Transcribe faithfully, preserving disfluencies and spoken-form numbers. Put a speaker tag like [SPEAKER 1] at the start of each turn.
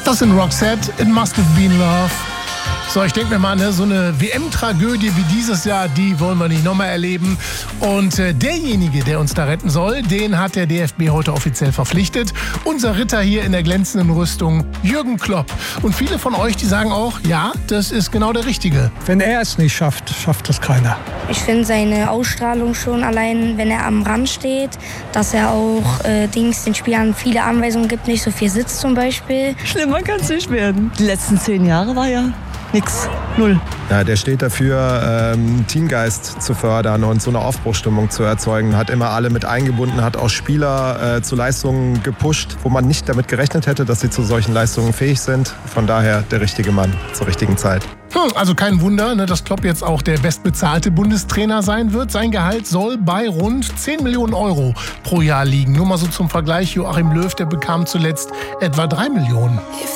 [SPEAKER 1] Das sind Roxette, It Must Have Been Love. So, ich denke mir mal, ne, so eine W M-Tragödie wie dieses Jahr, die wollen wir nicht nochmal erleben. Und äh, derjenige, der uns da retten soll, den hat der D F B heute offiziell verpflichtet. Unser Ritter hier in der glänzenden Rüstung, Jürgen Klopp. Und viele von euch, die sagen auch, ja, das ist genau der Richtige.
[SPEAKER 2] Wenn er es nicht schafft, schafft es keiner.
[SPEAKER 3] Ich finde seine Ausstrahlung schon allein, wenn er am Rand steht, dass er auch äh, Dings den Spielern viele Anweisungen gibt, nicht so viel sitzt zum Beispiel.
[SPEAKER 4] Schlimmer kann es nicht werden. Die letzten zehn Jahre war ja nix, null.
[SPEAKER 5] Ja, der steht dafür, ähm, Teamgeist zu fördern und so eine Aufbruchsstimmung zu erzeugen. Hat immer alle mit eingebunden, hat auch Spieler äh, zu Leistungen gepusht, wo man nicht damit gerechnet hätte, dass sie zu solchen Leistungen fähig sind. Von daher der richtige Mann zur richtigen Zeit.
[SPEAKER 1] Hm, also kein Wunder, ne, dass Klopp jetzt auch der bestbezahlte Bundestrainer sein wird. Sein Gehalt soll bei rund zehn Millionen Euro pro Jahr liegen. Nur mal so zum Vergleich, Joachim Löw, der bekam zuletzt etwa drei Millionen.